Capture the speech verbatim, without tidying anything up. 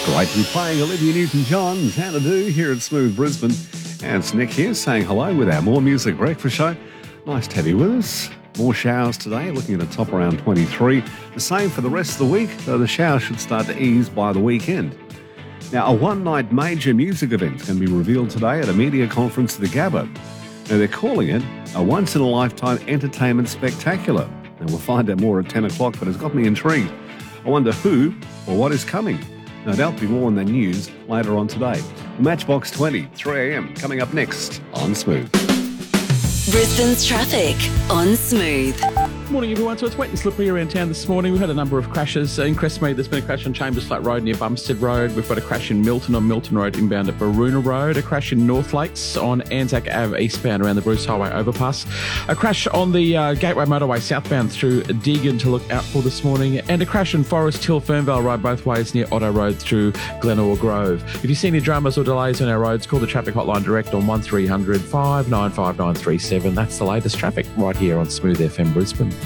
Great to be playing Olivia Newton-John's How to Do here at Smooth Brisbane. And it's Nick here saying hello with our More Music Breakfast show. Nice to have you with us. More showers today, looking at a top around twenty-three. The same for the rest of the week, though the showers should start to ease by the weekend. Now, a one-night major music event is going to be revealed today at a media conference at the Gabba. Now, they're calling it a once-in-a-lifetime entertainment spectacular. And we'll find out more at ten o'clock, but it's got me intrigued. I wonder who or what is coming. No doubt be more on the news later on today. Matchbox twenty, three a.m. coming up next on Smooth. Brisbane's traffic on Smooth. Morning, everyone. So it's wet and slippery around town this morning. We've had a number of crashes. In Crestmead, there's been a crash on Chambers Flat Road near Bumstead Road. We've got a crash in Milton on Milton Road inbound at Baroona Road. A crash in North Lakes on Anzac Avenue eastbound around the Bruce Highway overpass. A crash on the uh, Gateway Motorway southbound through Deegan to look out for this morning. And a crash in Forest Hill, Fernvale Road both ways near Otto Road through Glenore Grove. If you see any dramas or delays on our roads, call the traffic hotline direct on one three hundred, five nine five nine three seven. That's the latest traffic right here on Smooth F M Brisbane.